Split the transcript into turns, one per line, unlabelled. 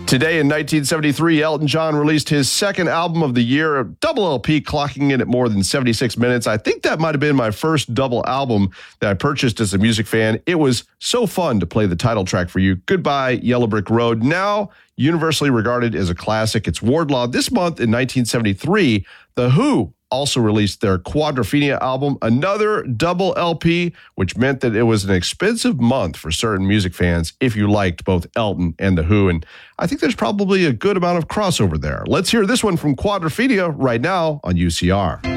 Today in 1973, Elton John released his second album of the year, a double LP, clocking in at more than 76 minutes. I think that might have been my first double album that I purchased as a music fan. It was so fun to play the title track for you, Goodbye Yellow Brick Road. Now universally regarded as a classic. It's Wardlaw. This month in 1973, The Who also released their Quadrophenia album, another double LP, which meant that it was an expensive month for certain music fans if you liked both Elton and The Who. And I think there's probably a good amount of crossover there. Let's hear this one from Quadrophenia right now on UCR.